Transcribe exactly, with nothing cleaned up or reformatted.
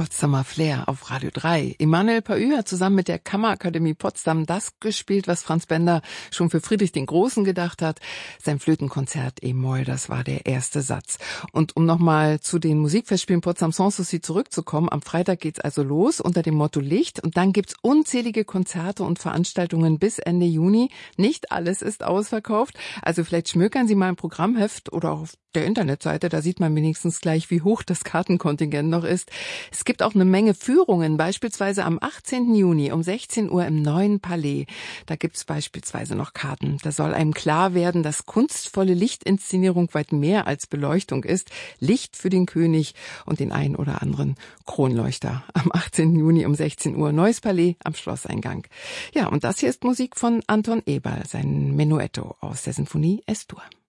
Potsdamer Flair auf Radio drei. Emanuel Paü hat zusammen mit der Kammerakademie Potsdam das gespielt, was Franz Bender schon für Friedrich den Großen gedacht hat. Sein Flötenkonzert E-Moll, das war der erste Satz. Und um nochmal zu den Musikfestspielen Potsdam Sanssouci zurückzukommen, am Freitag geht's also los unter dem Motto Licht. Und dann gibt's unzählige Konzerte und Veranstaltungen bis Ende Juni. Nicht alles ist ausverkauft. Also vielleicht schmökern Sie mal ein Programmheft oder auch auf der Internetseite, da sieht man wenigstens gleich, wie hoch das Kartenkontingent noch ist. Es gibt auch eine Menge Führungen, beispielsweise am achtzehnten Juni um sechzehn Uhr im Neuen Palais. Da gibt's beispielsweise noch Karten. Da soll einem klar werden, dass kunstvolle Lichtinszenierung weit mehr als Beleuchtung ist. Licht für den König und den einen oder anderen Kronleuchter. Am achtzehnten Juni um sechzehn Uhr Neues Palais am Schlosseingang. Ja, und das hier ist Musik von Anton Eberl, sein Menuetto aus der Sinfonie Es-Dur.